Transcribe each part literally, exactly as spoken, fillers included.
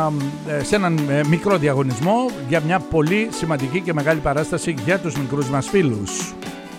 μια, σε έναν μικρό διαγωνισμό για μια πολύ σημαντική και μεγάλη παράσταση για τους μικρούς μας φίλους.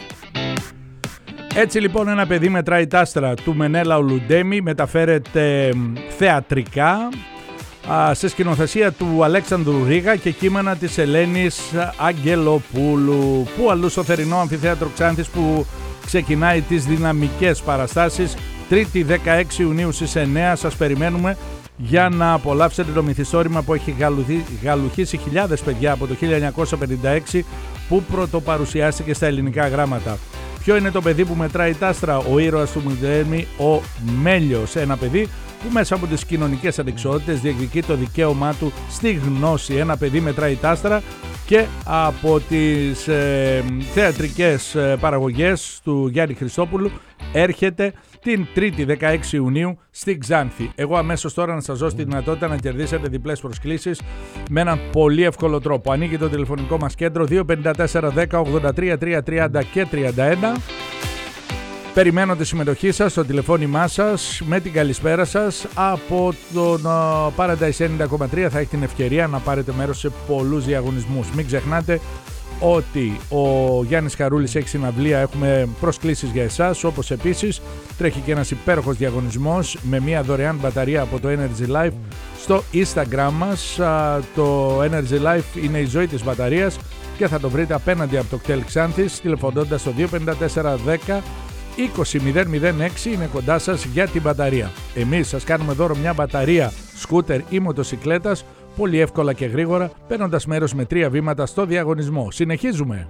Έτσι λοιπόν ένα παιδί μετράει τ' άστρα του Μενέλαου Λουντέμι μεταφέρεται θεατρικά σε σκηνοθεσία του Αλέξανδρου Ρίγα και κείμενα της Ελένης Αγγελοπούλου. Πού αλλού στο θερινό αμφιθέατρο Ξάνθης που ξεκινάει τις δυναμικές παραστάσεις Τρίτη δεκαέξι Ιουνίου στις εννιά. Σας περιμένουμε για να απολαύσετε το μυθιστόρημα που έχει γαλουχίσει χιλιάδες παιδιά από το χίλια εννιακόσια πενήντα έξι, που πρωτοπαρουσιάστηκε στα ελληνικά γράμματα. Ποιο είναι το παιδί που μετράει τ' άστρα? Ο ήρωας του Λουντέμι, ο Μέλιος, ένα παιδί που μέσα από τις κοινωνικές ανισότητες διεκδικεί το δικαίωμά του στη γνώση. Ένα παιδί μετράει τ' άστρα και από τις ε, θεατρικές ε, παραγωγές του Γιάννη Χριστόπουλου έρχεται την Τρίτη δεκαέξι Ιουνίου στην Ξάνθη. Εγώ αμέσως τώρα να σας δώσω τη δυνατότητα να κερδίσετε διπλές προσκλήσεις με έναν πολύ εύκολο τρόπο. Ανοίγει το τηλεφωνικό μας κέντρο δύο πέντε τέσσερα δέκα ογδόντα τρία τριακόσια τριάντα και τριάντα ένα. Περιμένω τη συμμετοχή σας στο τηλεφώνημά σας με την καλησπέρα σας από τον uh, Paradise ενενήντα κόμμα τρία. Θα έχει την ευκαιρία να πάρετε μέρος σε πολλούς διαγωνισμούς. Μην ξεχνάτε ότι ο Γιάννης Χαρούλης έχει συναυλία, έχουμε προσκλήσεις για εσάς, όπως επίσης τρέχει και ένας υπέροχος διαγωνισμός με μια δωρεάν μπαταρία από το Energy Life στο Instagram μας. Το Energy Life είναι η ζωή της μπαταρίας και θα το βρείτε απέναντι από το κτέλ Ξάνθης τηλεφωνώντας στο δύο πέντε τέσσερα δέκα είκοσι μηδέν μηδέν έξι. Είναι κοντά σας για την μπαταρία. Εμείς σας κάνουμε δώρο μια μπαταρία σκούτερ ή μοτοσικλέτας πολύ εύκολα και γρήγορα, παίρνοντας μέρος με τρία βήματα στο διαγωνισμό. Συνεχίζουμε.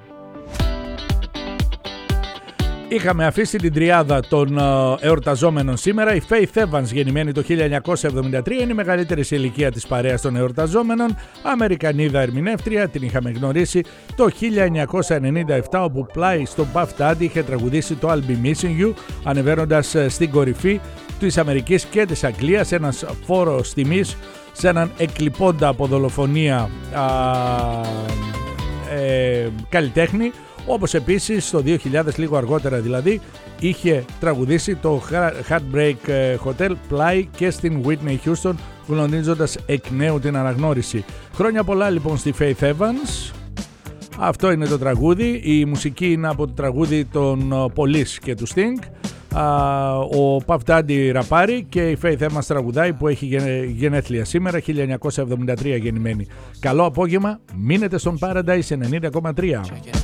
Είχαμε αφήσει την τριάδα των uh, εορταζόμενων σήμερα. Η Faith Evans, γεννημένη το χίλια εννιακόσια εβδομήντα τρία, είναι η μεγαλύτερη σε ηλικία της παρέας των εορταζόμενων. Αμερικανίδα ερμηνεύτρια, την είχαμε γνωρίσει το χίλια εννιακόσια ενενήντα επτά, όπου πλάι στον Puff Daddy είχε τραγουδήσει το I'll Be Missing You, ανεβαίνοντας uh, στην κορυφή της Αμερικής και της Αγγλίας, ένας φόρος τιμής σε έναν εκλειπώντα από δολοφονία α, ε, καλλιτέχνη, όπως επίσης το δύο χιλιάδες, λίγο αργότερα δηλαδή, είχε τραγουδήσει το Heartbreak Hotel Play και στην Whitney Houston, γνωρίζοντας εκ νέου την αναγνώριση. Χρόνια πολλά λοιπόν στη Faith Evans. Αυτό είναι το τραγούδι. Η μουσική είναι από το τραγούδι των Police και του Sting. Ο Puff Daddy ραπάρει και η Faith Evans τραγουδάει, που έχει γενέθλια σήμερα, χίλια εννιακόσια εβδομήντα τρία γεννημένη. Καλό απόγευμα, μείνετε στον Paradise ενενήντα κόμμα τρία.